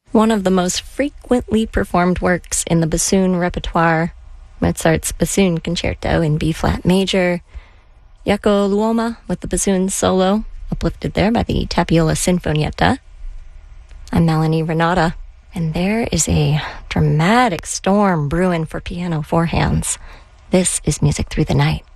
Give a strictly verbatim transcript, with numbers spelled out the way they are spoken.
One of the most frequently performed works in the bassoon repertoire, Mozart's Bassoon Concerto in B-flat major, Ecco l'uomo with the bassoon solo, uplifted there by the Tapiola Sinfonietta. I'm Melanie Renata, and there is a dramatic storm brewing for piano four hands. This is Music Through the Night.